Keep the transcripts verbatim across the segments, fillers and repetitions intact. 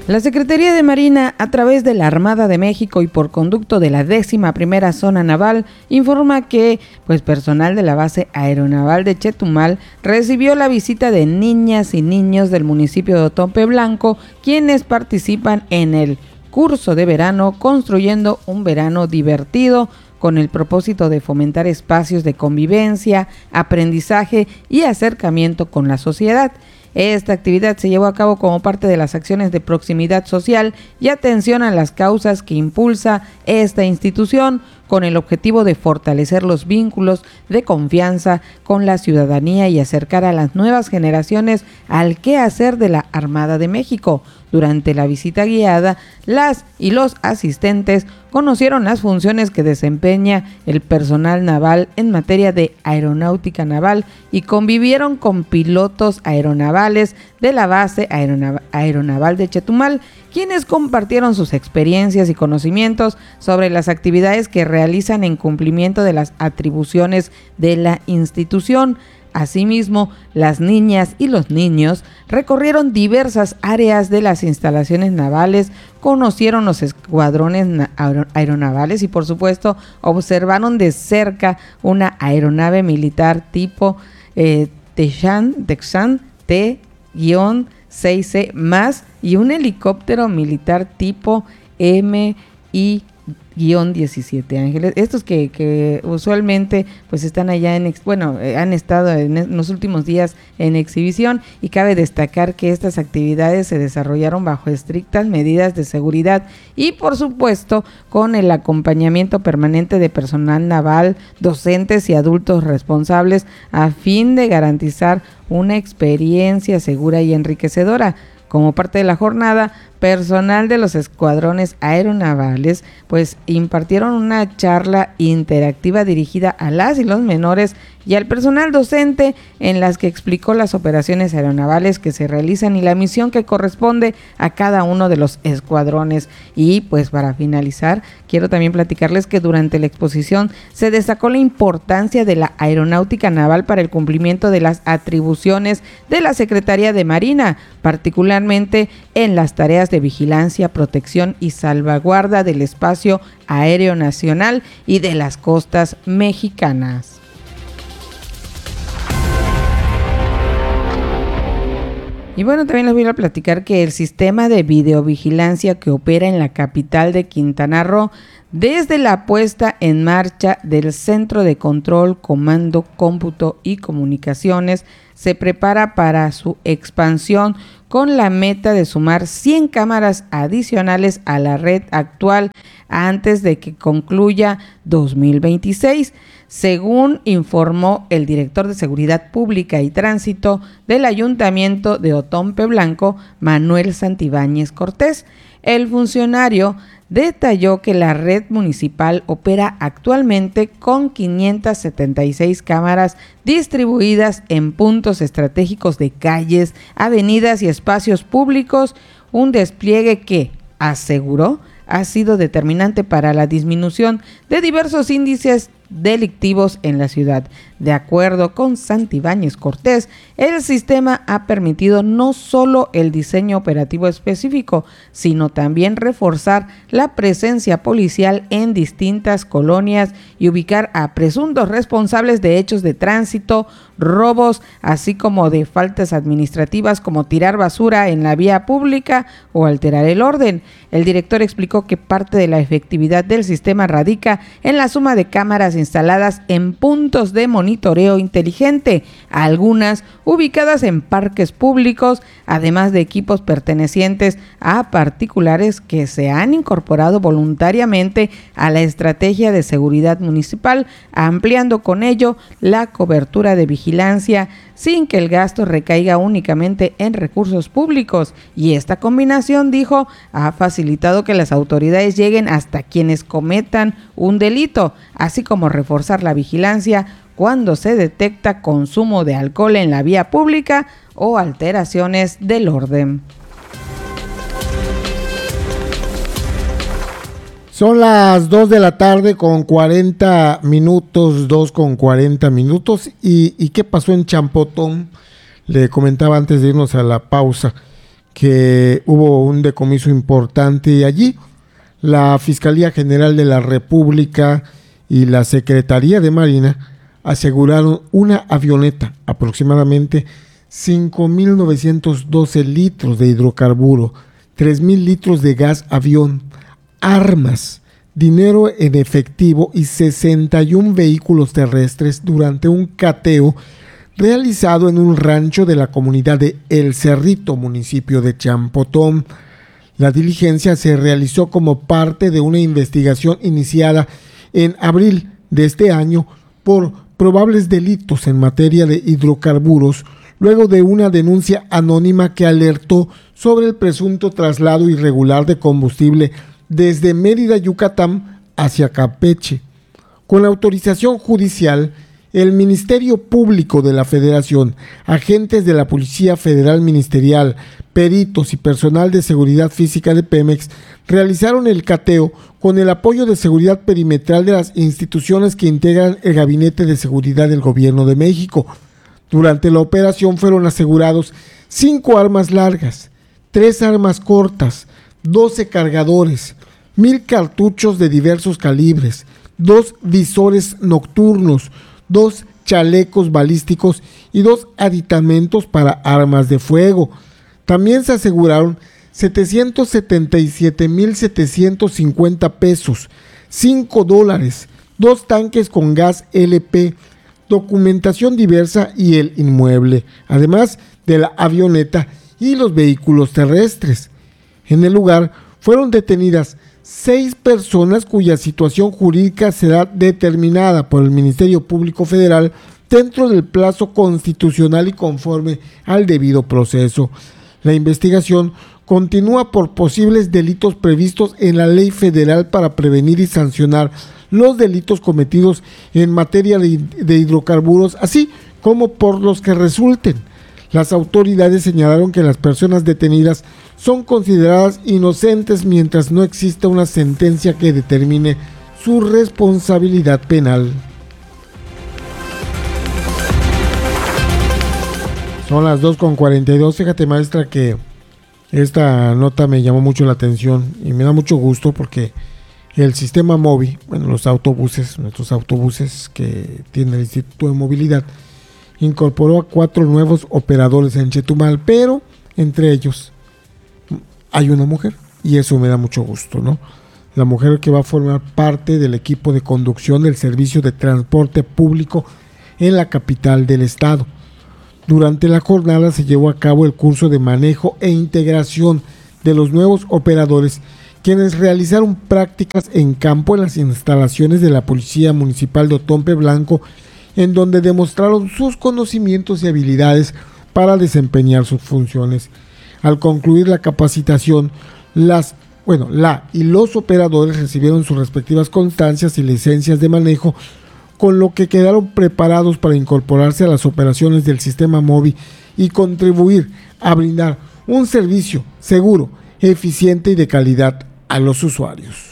La Secretaría de Marina, a través de la Armada de México y por conducto de la décima primera Zona Naval, informa que pues, personal de la base aeronaval de Chetumal recibió la visita de niñas y niños del municipio de Otompe Blanco, quienes participan en el curso de verano Construyendo un Verano Divertido, con el propósito de fomentar espacios de convivencia, aprendizaje y acercamiento con la sociedad. Esta actividad se llevó a cabo como parte de las acciones de proximidad social y atención a las causas que impulsa esta institución, con el objetivo de fortalecer los vínculos de confianza con la ciudadanía y acercar a las nuevas generaciones al quehacer de la Armada de México. Durante la visita guiada, las y los asistentes conocieron las funciones que desempeña el personal naval en materia de aeronáutica naval y convivieron con pilotos aeronavales de la base aeronav- aeronaval de Chetumal, quienes compartieron sus experiencias y conocimientos sobre las actividades que realizan en cumplimiento de las atribuciones de la institución. Asimismo, las niñas y los niños recorrieron diversas áreas de las instalaciones navales, conocieron los escuadrones aeronavales y, por supuesto, observaron de cerca una aeronave militar tipo eh, Texan, Texan T seis C más y un helicóptero militar tipo M I diecisiete Ángeles, estos que, que usualmente pues están allá en, bueno, eh, han estado en, en los últimos días en exhibición, y cabe destacar que estas actividades se desarrollaron bajo estrictas medidas de seguridad y por supuesto con el acompañamiento permanente de personal naval, docentes y adultos responsables a fin de garantizar una experiencia segura y enriquecedora. Como parte de la jornada, personal de los escuadrones aeronavales pues impartieron una charla interactiva dirigida a las y los menores y al personal docente, en las que explicó las operaciones aeronavales que se realizan y la misión que corresponde a cada uno de los escuadrones. Y pues para finalizar, quiero también platicarles que durante la exposición se destacó la importancia de la aeronáutica naval para el cumplimiento de las atribuciones de la Secretaría de Marina, particularmente en las tareas de vigilancia, protección y salvaguarda del espacio aéreo nacional y de las costas mexicanas. Y bueno, también les voy a platicar que el sistema de videovigilancia que opera en la capital de Quintana Roo, desde la puesta en marcha del Centro de Control, Comando, Cómputo y Comunicaciones, se prepara para su expansión con la meta de sumar cien cámaras adicionales a la red actual antes de que concluya dos mil veintiséis, según informó el director de Seguridad Pública y Tránsito del Ayuntamiento de Otompe Blanco, Manuel Santibáñez Cortés. El funcionario detalló que la red municipal opera actualmente con quinientas setenta y seis cámaras distribuidas en puntos estratégicos de calles, avenidas y espacios públicos, un despliegue que, aseguró, ha sido determinante para la disminución de diversos índices delictivos en la ciudad. De acuerdo con Santibáñez Cortés, el sistema ha permitido no solo el diseño operativo específico, sino también reforzar la presencia policial en distintas colonias y ubicar a presuntos responsables de hechos de tránsito, robos, así como de faltas administrativas como tirar basura en la vía pública o alterar el orden. El director explicó que parte de la efectividad del sistema radica en la suma de cámaras instaladas en puntos de monitoreo inteligente, algunas ubicadas en parques públicos, además de equipos pertenecientes a particulares que se han incorporado voluntariamente a la estrategia de seguridad municipal, ampliando con ello la cobertura de vigilancia sin que el gasto recaiga únicamente en recursos públicos. Y esta combinación, dijo, ha facilitado que las autoridades lleguen hasta quienes cometan un delito, así como reforzar la vigilancia cuando se detecta consumo de alcohol en la vía pública o alteraciones del orden. Son las dos de la tarde con cuarenta minutos, dos con cuarenta minutos. ¿Y, y qué pasó en Champotón? Le comentaba antes de irnos a la pausa que hubo un decomiso importante allí. La Fiscalía General de la República y la Secretaría de Marina aseguraron una avioneta, aproximadamente cinco mil novecientos doce litros de hidrocarburo, tres mil litros de gas avión, armas, dinero en efectivo y sesenta y un vehículos terrestres durante un cateo realizado en un rancho de la comunidad de El Cerrito, municipio de Champotón. La diligencia se realizó como parte de una investigación iniciada en abril de este año por probables delitos en materia de hidrocarburos, luego de una denuncia anónima que alertó sobre el presunto traslado irregular de combustible desde Mérida, Yucatán, hacia Campeche. Con la autorización judicial, el Ministerio Público de la Federación, agentes de la Policía Federal Ministerial, peritos y personal de seguridad física de Pemex realizaron el cateo con el apoyo de seguridad perimetral de las instituciones que integran el Gabinete de Seguridad del Gobierno de México. Durante la operación fueron asegurados cinco armas largas, tres armas cortas, doce cargadores, mil cartuchos de diversos calibres, dos visores nocturnos, dos chalecos balísticos y dos aditamentos para armas de fuego. También se aseguraron setecientos setenta y siete mil setecientos cincuenta pesos, cinco dólares, dos tanques con gas L P, documentación diversa y el inmueble, además de la avioneta y los vehículos terrestres. En el lugar fueron detenidas seis personas cuya situación jurídica será determinada por el Ministerio Público Federal dentro del plazo constitucional y conforme al debido proceso. La investigación continúa por posibles delitos previstos en la Ley Federal para prevenir y sancionar los delitos cometidos en materia de, de hidrocarburos, así como por los que resulten. Las autoridades señalaron que las personas detenidas son consideradas inocentes mientras no exista una sentencia que determine su responsabilidad penal. Son las dos con cuarenta y dos. Fíjate, maestra, que esta nota me llamó mucho la atención y me da mucho gusto porque el sistema móvil, bueno, los autobuses, nuestros autobuses que tiene el Instituto de Movilidad, incorporó a cuatro nuevos operadores en Chetumal, pero entre ellos hay una mujer y eso me da mucho gusto, ¿no? La mujer que va a formar parte del equipo de conducción del servicio de transporte público en la capital del estado. Durante la jornada se llevó a cabo el curso de manejo e integración de los nuevos operadores, quienes realizaron prácticas en campo en las instalaciones de la Policía Municipal de Otompe Blanco, en donde demostraron sus conocimientos y habilidades para desempeñar sus funciones. Al concluir la capacitación, las, bueno, la y los operadores recibieron sus respectivas constancias y licencias de manejo, con lo que quedaron preparados para incorporarse a las operaciones del sistema móvil y contribuir a brindar un servicio seguro, eficiente y de calidad a los usuarios.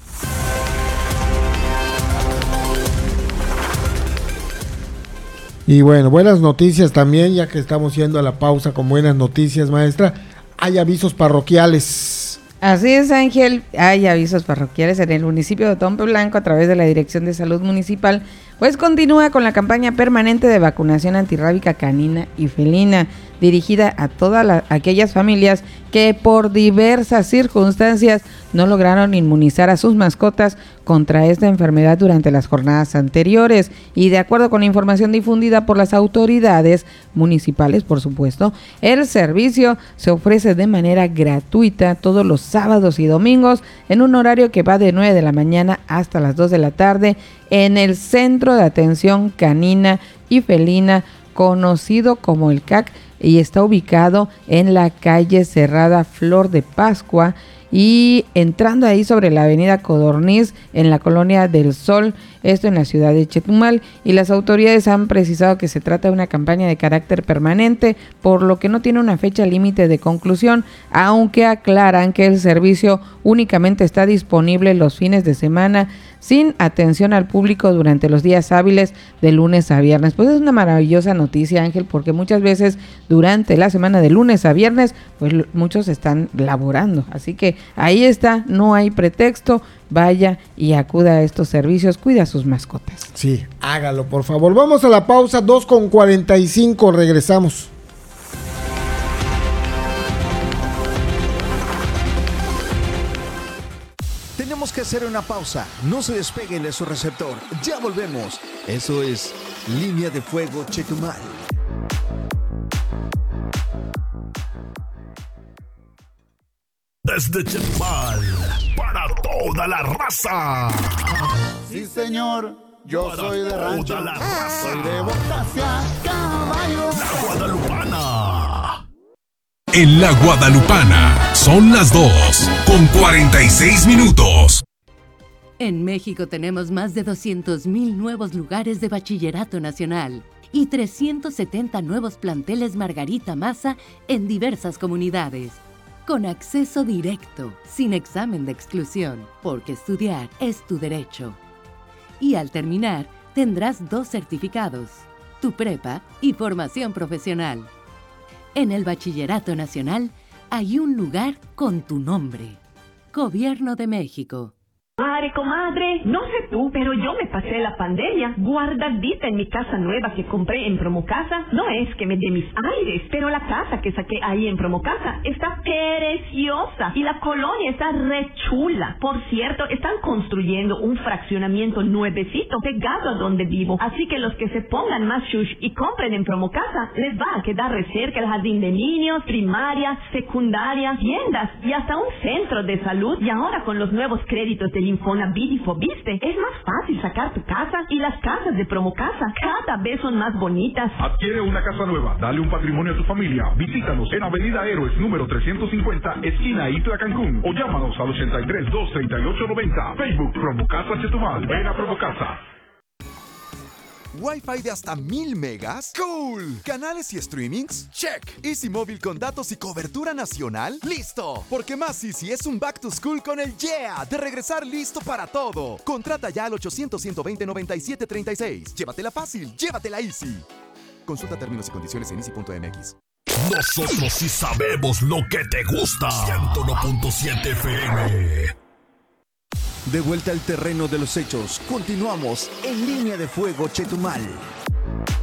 Y bueno, buenas noticias también, ya que estamos yendo a la pausa con buenas noticias, maestra. Hay avisos parroquiales. Así es, Ángel, hay avisos parroquiales en el municipio de Otompe Blanco a través de la Dirección de Salud Municipal, pues continúa con la campaña permanente de vacunación antirrábica canina y felina, dirigida a todas la, aquellas familias que por diversas circunstancias no lograron inmunizar a sus mascotas contra esta enfermedad durante las jornadas anteriores. Y de acuerdo con la información difundida por las autoridades municipales, por supuesto, el servicio se ofrece de manera gratuita todos los sábados y domingos en un horario que va de nueve de la mañana hasta las dos de la tarde en el Centro de Atención Canina y Felina, conocido como el C A C, y está ubicado en la calle Cerrada Flor de Pascua y entrando ahí sobre la avenida Codorniz en la Colonia del Sol, esto en la ciudad de Chetumal, y las autoridades han precisado que se trata de una campaña de carácter permanente, por lo que no tiene una fecha límite de conclusión, aunque aclaran que el servicio únicamente está disponible los fines de semana sin atención al público durante los días hábiles de lunes a viernes. Pues es una maravillosa noticia, Ángel, porque muchas veces durante la semana de lunes a viernes, pues muchos están laborando. Así que ahí está, no hay pretexto, vaya y acuda a estos servicios, cuida a sus mascotas. Sí, hágalo, por favor. Vamos a la pausa, dos con cuarenta y cinco, regresamos. Tenemos que hacer una pausa. No se despeguen de su receptor. Ya volvemos. Eso es Línea de Fuego Chetumal. Desde Chetumal, para toda la raza. Sí, señor, yo para soy de rancho, toda la raza. Soy de Bocacia, caballo. La Guadalupana. En la Guadalupana son las dos con cuarenta y seis minutos. En México tenemos más de doscientos mil nuevos lugares de bachillerato nacional y trescientos setenta nuevos planteles Margarita Maza en diversas comunidades. Con acceso directo, sin examen de exclusión, porque estudiar es tu derecho. Y al terminar, tendrás dos certificados, tu prepa y formación profesional. En el Bachillerato Nacional hay un lugar con tu nombre. Gobierno de México. Madre, comadre, no sé tú, pero yo me pasé la pandemia guardadita en mi casa nueva que compré en Promocasa. No es que me dé mis aires, pero la casa que saqué ahí en Promocasa está preciosa y la colonia está re chula. Por cierto, están construyendo un fraccionamiento nuevecito pegado a donde vivo. Así que los que se pongan más shush y compren en Promocasa, les va a quedar re cerca el jardín de niños, primaria, secundaria, tiendas y hasta un centro de salud. Y ahora con los nuevos créditos del Infonavit y Fobiste, es más fácil sacar tu casa y las casas de Promocasa cada vez son más bonitas. Adquiere una casa nueva, dale un patrimonio a tu familia. Visítanos en Avenida Héroes número trescientos cincuenta, esquina Itla, Cancún, o llámanos al ochenta y tres, dos treinta y ocho noventa. Facebook Promocasa Chetumal. Ven a Promocasa. ¿Wi-Fi de hasta mil megas? ¡Cool! ¿Canales y streamings? ¡Check! ¿Easy Móvil con datos y cobertura nacional? ¡Listo! Porque más Easy es un back to school con el Yeah de regresar listo para todo. Contrata ya al ochocientos, ciento veinte, noventa y siete treinta y seis. Llévatela fácil, llévatela Easy. Consulta términos y condiciones en easy punto m x. Nosotros sí sabemos lo que te gusta. ciento uno punto siete F M. De vuelta al terreno de los hechos, continuamos en Línea de Fuego Chetumal.